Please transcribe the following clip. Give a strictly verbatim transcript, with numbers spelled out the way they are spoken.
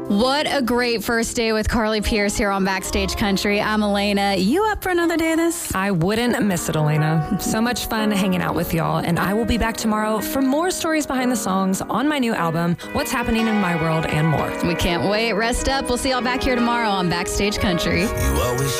What a great first day with Carly Pierce here on Backstage Country. I'm Elena. You up for another day of this? I wouldn't miss it, Elena. So much fun hanging out with y'all, and I will be back tomorrow for more stories behind the songs on my new album, What's Happening in My World, and more. We can't wait. Rest up. We'll see y'all back here tomorrow on Backstage Country. You always